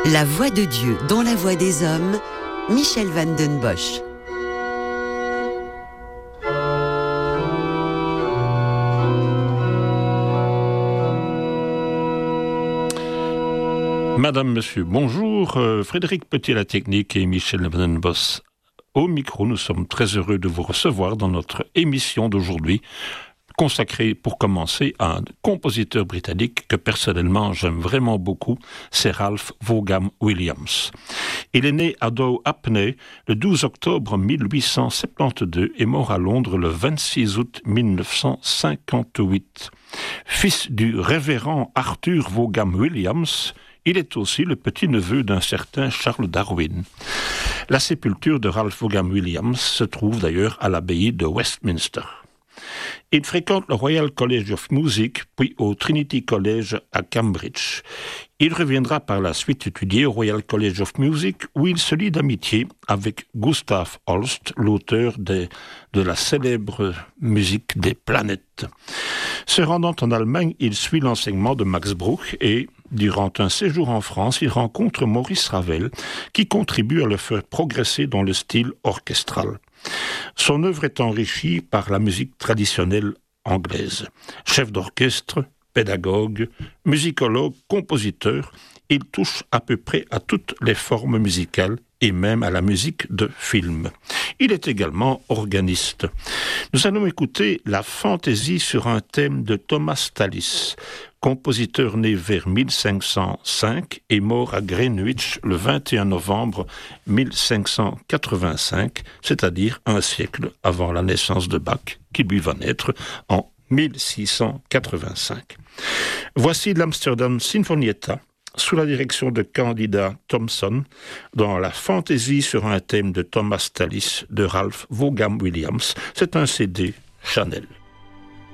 La voix de Dieu dans la voix des hommes, Michel Van den Bosch. Madame, Monsieur, bonjour. Frédéric Petit à la technique et Michel Van den Bosch au micro. Nous sommes très heureux de vous recevoir dans notre émission d'aujourd'hui, consacrée pour commencer à un compositeur britannique que personnellement j'aime vraiment beaucoup, c'est Ralph Vaughan Williams. Il est né à Doe-Apney le 12 octobre 1872 et mort à Londres le 26 août 1958. Fils du révérend Arthur Vaughan Williams, il est aussi le petit-neveu d'un certain Charles Darwin. La sépulture de Ralph Vaughan Williams se trouve d'ailleurs à l'abbaye de Westminster. Il fréquente le Royal College of Music, puis au Trinity College à Cambridge. Il reviendra par la suite étudier au Royal College of Music, où il se lie d'amitié avec Gustav Holst, l'auteur de la célèbre musique des planètes. Se rendant en Allemagne, il suit l'enseignement de Max Bruch et, durant un séjour en France, il rencontre Maurice Ravel, qui contribue à le faire progresser dans le style orchestral. Son œuvre est enrichie par la musique traditionnelle anglaise. Chef d'orchestre, pédagogue, musicologue, compositeur, il touche à peu près à toutes les formes musicales et même à la musique de film. Il est également organiste. Nous allons écouter la fantaisie sur un thème de Thomas Tallis, compositeur né vers 1505 et mort à Greenwich le 21 novembre 1585, c'est-à-dire un siècle avant la naissance de Bach, qui lui va naître en 1685. Voici l'Amsterdam Sinfonietta, sous la direction de Candida Thompson, dans la fantaisie sur un thème de Thomas Tallis de Ralph Vaughan Williams. C'est un CD Chanel.